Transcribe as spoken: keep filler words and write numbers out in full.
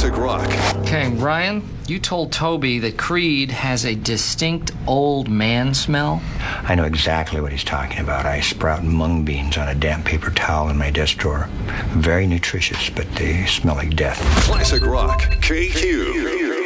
Classic rock. Okay, Ryan, you told Toby that Creed has a distinct old man smell. I know exactly what he's talking about. I sprout mung beans on a damp paper towel in my desk drawer. Very nutritious, but they smell like death. Classic rock. K Q.